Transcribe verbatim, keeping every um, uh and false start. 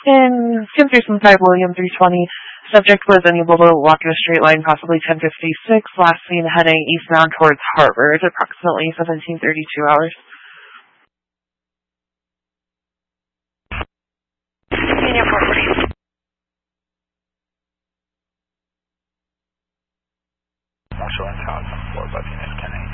In Kim three seven five William three twenty, subject was unable to walk in a straight line, possibly ten fifty-six, last seen heading eastbound towards Harvard, approximately seventeen thirty-two hours. Union four forty. Marshall and Todd, four by Phoenix Kennedy.